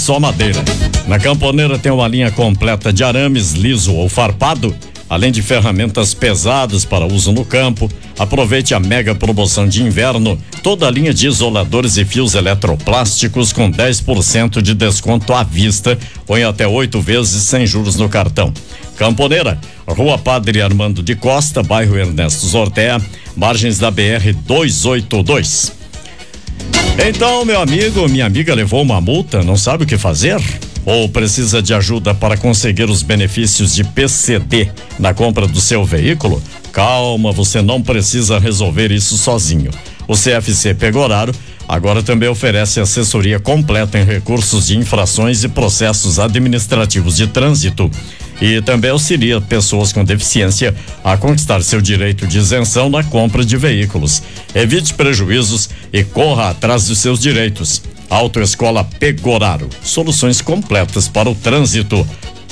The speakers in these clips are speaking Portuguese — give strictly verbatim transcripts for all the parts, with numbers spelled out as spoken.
só madeira. Na Camponeira tem uma linha completa de arames liso ou farpado, além de ferramentas pesadas para uso no campo. Aproveite a mega promoção de inverno, toda a linha de isoladores e fios eletroplásticos com dez por cento de desconto à vista ou em até oito vezes sem juros no cartão. Camponeira, Rua Padre Armando de Costa, bairro Ernesto Zortea, margens da B R duzentos e oitenta e dois. Então, meu amigo, minha amiga levou uma multa, não sabe o que fazer? Ou precisa de ajuda para conseguir os benefícios de P C D na compra do seu veículo? Calma, você não precisa resolver isso sozinho. O C F C Pegoraro agora também oferece assessoria completa em recursos de infrações e processos administrativos de trânsito e também auxilia pessoas com deficiência a conquistar seu direito de isenção na compra de veículos. Evite prejuízos e corra atrás dos seus direitos. Autoescola Pegoraro, soluções completas para o trânsito.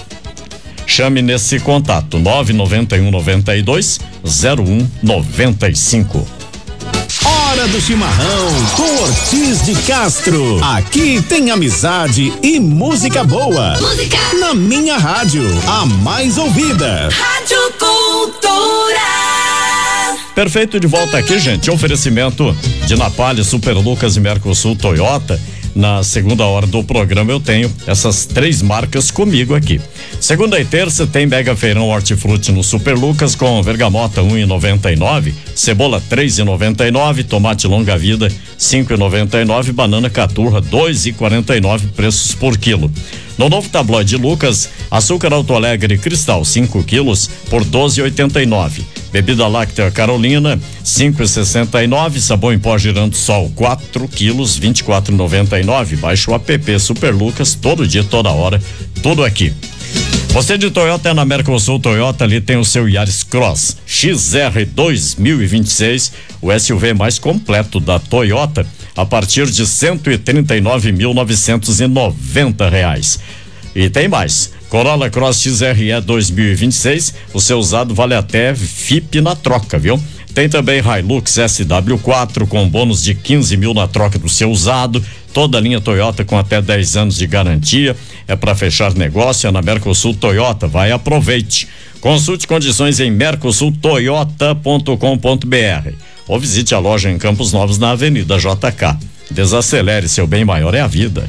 Chame nesse contato nove nove um nove dois zero um nove cinco. Hora do chimarrão com Ortiz de Castro. Aqui tem amizade e música boa. Música na minha rádio, a mais ouvida. Rádio Cultura. Perfeito, de volta aqui, gente. Oferecimento de Napalha, Super Lucas e Mercosul Toyota. Na segunda hora do programa eu tenho essas três marcas comigo aqui. Segunda e terça tem Mega Feirão Hortifruti no Super Lucas com bergamota um e noventa e nove, cebola três e noventa e nove, tomate longa vida cinco e noventa e nove, banana caturra dois e quarenta e nove, preços por quilo. No novo tabloide Lucas, açúcar Alto Alegre Cristal cinco quilos por doze e oitenta e nove. Bebida láctea Carolina cinco e sessenta e nove, sabão em pó Girando Sol quatro quilos vinte e quatro e noventa e nove. Baixe o app Super Lucas todo dia, toda hora, tudo aqui. Você de Toyota é na Mercosul Toyota, ali tem o seu Yaris Cross X R dois mil e vinte e seis, o S U V mais completo da Toyota, a partir de cento e trinta e nove mil novecentos e noventa reais. E tem mais. Corolla Cross X R E dois mil e vinte e seis, o seu usado vale até F I P na troca, viu? Tem também Hilux S W quatro com bônus de quinze mil na troca do seu usado. Toda a linha Toyota com até dez anos de garantia. É para fechar negócio, é na Mercosul Toyota. Vai, aproveite. Consulte condições em mercosul toyota ponto com ponto b r ou visite a loja em Campos Novos na Avenida J K. Desacelere, seu bem maior é a vida.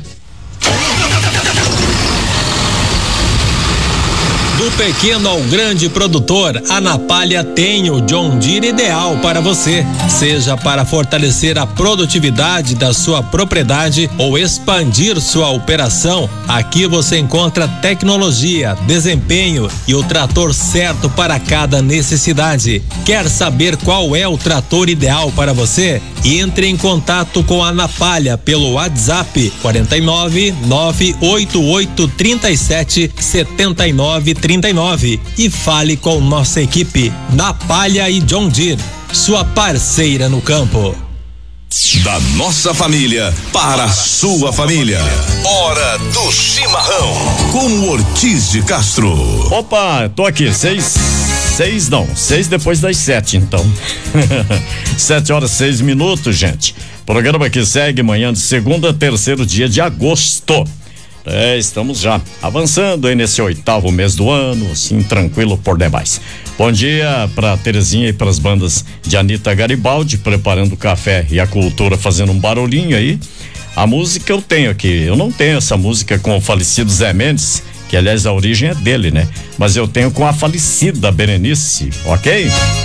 Do pequeno ao grande produtor, a Napalha tem o John Deere ideal para você. Seja para fortalecer a produtividade da sua propriedade ou expandir sua operação, aqui você encontra tecnologia, desempenho e o trator certo para cada necessidade. Quer saber qual é o trator ideal para você? Entre em contato com a Napalha pelo WhatsApp quarenta e nove, nove oito oito, trinta e sete, setenta e nove, trinta e nove e fale com nossa equipe. Napalha e John Deere, sua parceira no campo. Da nossa família para a sua família. Hora do chimarrão com o Ortiz de Castro. Opa, tô aqui, seis, seis não, seis depois das sete, então. Sete horas, seis minutos, gente. Programa que segue manhã de segunda, terceiro dia de agosto. É, estamos já avançando aí nesse oitavo mês do ano, assim, tranquilo por demais. Bom dia pra Terezinha e pras bandas de Anitta Garibaldi, preparando o café e a cultura, fazendo um barulhinho aí. A música eu tenho aqui, eu não tenho essa música com o falecido Zé Mendes, que aliás a origem é dele, né? Mas eu tenho com a falecida Berenice, ok?